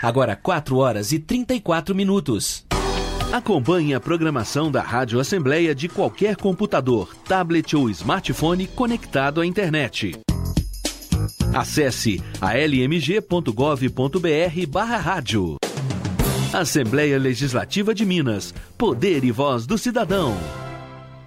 agora 4h34. Acompanhe a programação da Rádio Assembleia de qualquer computador, tablet ou smartphone conectado à internet. Acesse almg.gov.br/rádio. Assembleia Legislativa de Minas. Poder e voz do cidadão.